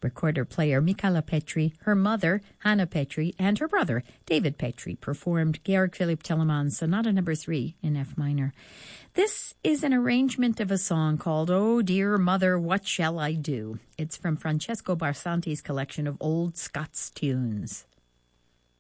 Recorder-player Michaela Petri, her mother, Hannah Petri, and her brother, David Petri, performed Georg Philipp Telemann's Sonata No. 3 in F minor. This is an arrangement of a song called Oh Dear Mother, What Shall I Do? It's from Francesco Barsanti's collection of old Scots tunes.